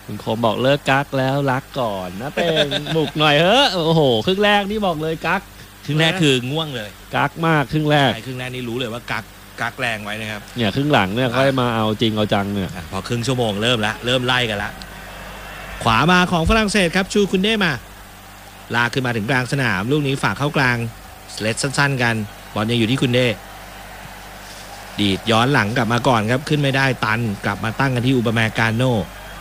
คุณคมบอกเลิกกักแล้วรักก่อนนะเป็นหมุกหน่อยเฮ้โอ้โหครึ่งแรกนี่บอกเลยกักครึ่งแรกคือง่วงเลยกักมากครึ่งแรกครึ่งแรกนี่รู้เลยว่ากักแรงไว้นะครับเนี่ยครึ่งหลังเนี่ยค่อยมาเอาจริงเอาจังเนี่ยพอครึ่งชั่วโมงเริ่มไล่กันละขวามาของฝรั่งเศสครับชูคุณเน่มาลากขึ้นมาถึงกลางสนามลูกนี้ฝากเข้ากลางเล็ดสั้นๆกันบอลยังอยู่ที่คุณเน่ดีดย้อนหลังกลับมาก่อนครับขึ้นไม่ได้ตันกลับมาตั้งกันที่อุปแมกาโน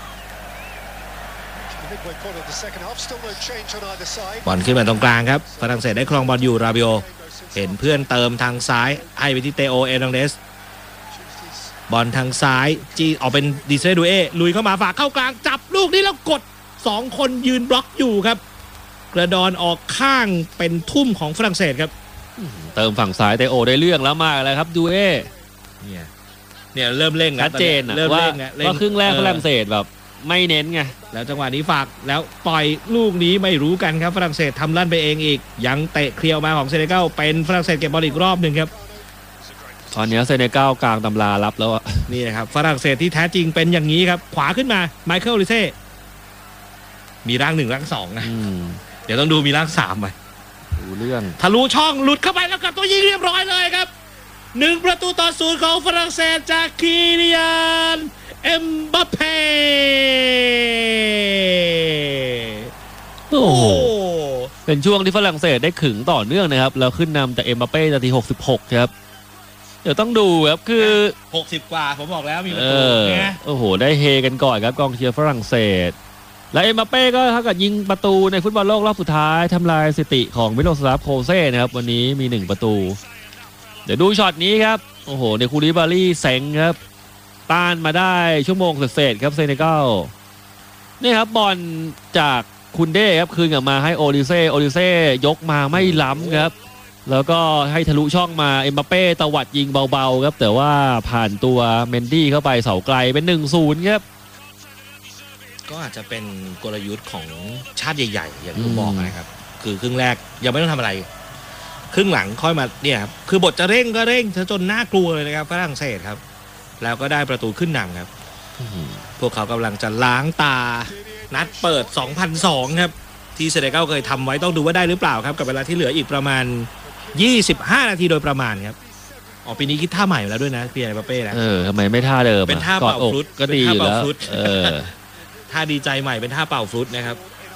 บอลขึ้นมาตรงกลางครับฝรั่งเศสได้ครองบอลอยู่ราบิโอเห็นเพื่อนเติมทางซ้ายให้ไปที่เตโอเอร์นังเดสบอลทางซ้ายจีออกเป็นดิเซดูเอลุยเข้ามาฝากเข้ากลางจับลูกนี้แล้วกด2คนยืนบล็อกอยู่ครับกระดอนออกข้างเป็นทุ่มของฝรั่งเศสครับเติมฝั่งซ้ายเตโอได้เรื่องแล้วมากเลยครับดูเอเนี่ยเริ่มเร่งชัดเจนว่าครึ่งแรกฝรั่งเศสแบบไม่เน้นไงแล้วจังหวะนี้ฝากแล้วปล่อยลูกนี้ไม่รู้กันครับฝรั่งเศสทำลั่นไปเองอีกยังเตะเคลียวมาของเซเนกัลเป็นฝรั่งเศสเก็บบอลอีกรอบหนึ่งครับตอนนี้เซเนกัลกลางตำรารับแล้วอะนี่นะครับฝรั่งเศสที่แท้จริงเป็นอย่างนี้ครับขวาขึ้นมาไมเคิลลิเซ่มีร่าง1ร่าง2นะเดี๋ยวต้องดูมีร่าง3ไหมดูเรื่องทะลุช่องหลุดเข้าไปแล้วกับตัวยิงเรียบร้อยเลยครับ1-0ของฝรั่งเศสจากคีเลียนเอ็มบัปเป้โอ้โหเป็นช่วงที่ฝรั่งเศสได้ขึงต่อเนื่องนะครับแล้วขึ้นนำจากเอ็มบัปเป้นาที66ครับเดี๋ยวต้องดูครับคือ 60กว่าผมบอกแล้วมีประตูโอ้โหได้เฮกันก่อนครับกองเชียร์ฝรั่งเศสและเอ็มบัปเป้ก็เท่ากับยิงประตูในฟุตบอลโลกรอบสุดท้ายทำลายสถิติของมิโลสลาฟโคเซ่นะครับวันนี้มี1ประตูเดี๋ยวดูช็อตนี้ครับโอ้โหในคูลิบารี่เซ็งครับต้านมาได้ชั่วโมงเศษครับเซเนกัลนี่ครับบอลจากคุณเด้ครับคืนกลับมาให้โอลิเซ่ยกมาไม่ล้ำครับแล้วก็ให้ทะลุช่องมาเอ็มบัปเป้ตวัดยิงเบาๆครับแต่ว่าผ่านตัวเมนดี้เข้าไปเสาไกลเป็น 1-0 ครับก็อาจจะเป็นกลยุทธ์ของชาติใหญ่ๆอย่างที่ผมบอกนะครับคือครึ่งแรกยังไม่ต้องทำอะไรครึ่งหลังค่อยมาเนี่ยครับคือบทจะเร่งก็เร่งจนน่ากลัวเลยนะครับฝรั่งเศสครับแล้วก็ได้ประตูขึ้นนำครับพวกเขากำลังจะล้างตานัดเปิด 2002 ครับที่เซเนกัลเคยทำไว้ต้องดูว่าได้หรือเปล่าครับกับเวลาที่เหลืออีกประมาณ25 นาทีโดยประมาณครับปีนี้คิดท่าใหม่แล้วด้วยนะพี่ไอ้ปาเป้นะทำไมไม่ท่าเดิมเป็นท่าเป่าฟลุตก็ดีอยู่แล้วท่าดีใจใหม่เป็นท่าเป่าฟลุตนะครับ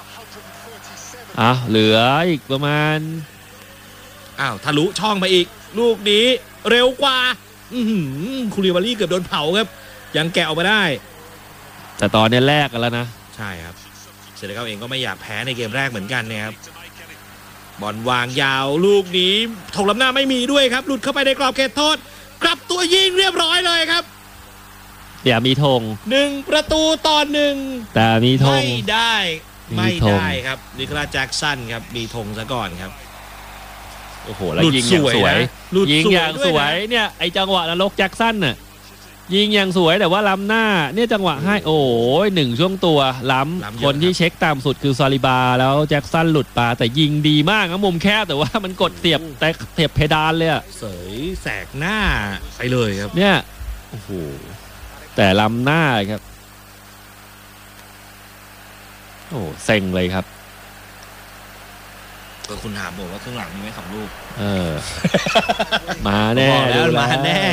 เหลืออีกประมาณทะลุช่องไปอีกลูกนี้เร็วกว่าคูลิบารี่เกือบโดนเผาครับยังแกะออกมาได้แต่ตอนนี้แลกกันแล้วนะใช่ครับเซเนกัลเองก็ไม่อยากแพ้ในเกมแรกเหมือนกันนะครับบอลวางยาวลูกนี้ถกล้ำหน้าไม่มีด้วยครับหลุดเข้าไปในกรอบเขตโทษกลับตัวยิงเรียบร้อยเลยครับอย่ามีธง 1-1 แต่มีธงไม่ได้ครับนิโคลัสแจ็คสันครับมีธงซะก่อนครับโอ้โหแล้วยิงอย่างสวยยิงอย่างสวยเนี่ยไอจังหวะนรกแจ็คสันน่ะยิงอย่างสวยแต่ว่าล้ำหน้าเนี่ยจังหวะให้โอ้ย1ช่วงตัวล้ำคนที่เช็คตามสุดคือซาลิบาแล้วแจ็คสันหลุดปาแต่ยิงดีมากครับมุมแคบแต่ว่ามันกดเสียบเพดานเลยเสยแสกหน้าไปเลยครับเนี่ยโอ้โหแต่ล้ำหน้าครับโอ้เซ็งเลยครับคุณถามผมว่าครึ่งหลังมีไหม2 ลูกมาแน่แล้วมาแน่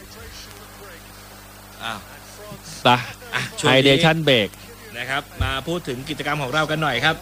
ไฮเดชั่นเบรกนะครับมาพูดถึงกิจกรรมของเรากันหน่อยครับ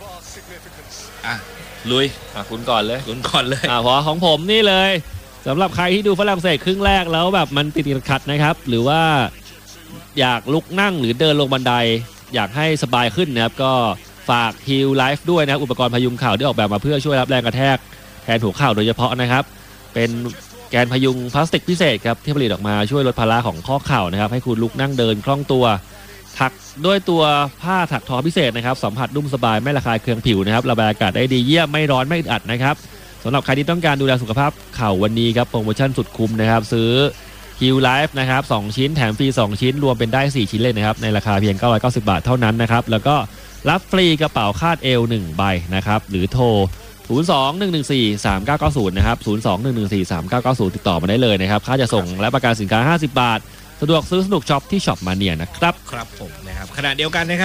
ลุยคุณก่อนเลยพอของผมนี่เลยสำหรับใครที่ดูฝรั่งเศสครึ่งแรกแล้วแบบมันติดขัดนะครับหรือว่าอยากลุกนั่งหรือเดินลงบันไดอยากให้สบายขึ้นนะครับก็ฝาก Heal Life ด้วยนะครับอุปกรณ์พยุงเข่าที่ออกแบบมาเพื่อช่วยรับแรงกระแทกแทนหัวเข่าโดยเฉพาะนะครับเป็นแกนพยุงพลาสติกพิเศษครับที่ผลิตออกมาช่วยลดภาระของข้อเข่านะครับให้คุณลุกนั่งเดินคล่องตัวถักด้วยตัวผ้าถักทอพิเศษนะครับสัมผัสนุ่มสบายไม่ระคายเคืองผิวนะครับระบายอากาศได้ดีเยี่ยมไม่ร้อนไม่อึดอัดนะครับสำหรับใครที่ต้องการดูแลสุขภาพเข่าวันนี้ครับโปรโมชั่นสุดคุ้มนะครับซื้อ Heal Life นะครับ2ชิ้นแถมฟรี2ชิ้นรวมเป็นได้4ชิ้นเลยนะครับในราคาเพียง990 บาทเท่านั้นนะครับแล้วก็รับฟรีกระเป๋าคาดเอว1ใบนะครับหรือโทร02-114-3990นะครับ02-114-3990ติดต่อมาได้เลยนะครับค่าจะส่งและประกันสินค้า50 บาทสะดวกซื้อสนุกช็อปที่ช็อปมาเนียนะครับครับผมนะครับขณะเดียวกันนะครับ